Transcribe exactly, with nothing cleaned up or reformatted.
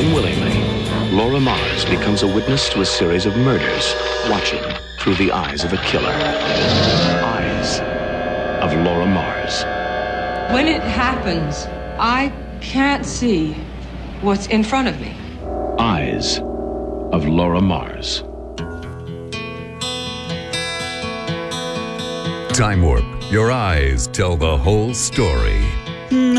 Unwillingly, Laura Mars becomes a witness to a series of murders, watching through the eyes of a killer. Eyes of Laura Mars. When it happens, I can't see what's in front of me. Eyes of Laura Mars. Time Warp. Your eyes tell the whole story.